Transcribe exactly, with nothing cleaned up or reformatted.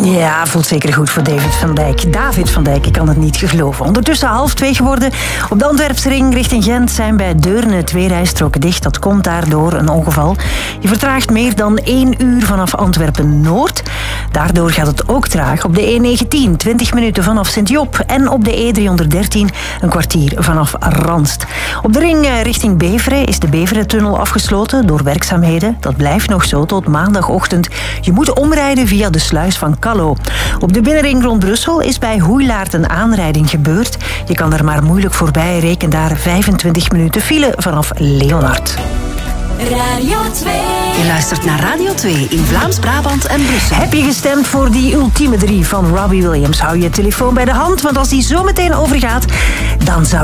Ja, voelt zeker goed voor David van Dijk. David van Dijk, ik kan het niet geloven. Ondertussen half twee geworden. Op de Antwerpsring richting Gent zijn bij Deurne twee rijstroken dicht. Dat komt daardoor een ongeval. Je vertraagt meer dan één uur vanaf Antwerpen-Noord. Daardoor gaat het ook traag op de E negentien, twintig minuten vanaf Sint-Job. En op de E driehonderddertien een kwartier vanaf Ranst. Op de ring richting Beveren is de Beverentunnel afgesloten door werkzaamheden. Dat blijft nog zo tot maandagochtend. Je moet omrijden via de sluis van Callo. Op de binnenring rond Brussel is bij Hoeilaart een aanrijding gebeurd. Je kan er maar moeilijk voorbij, reken daar vijfentwintig minuten file vanaf Leonard. Radio twee. Je luistert naar Radio twee in Vlaams-Brabant en Brussel. Heb je gestemd voor die ultieme drie van Robbie Williams? Hou je telefoon bij de hand, want als die zo meteen overgaat, dan zou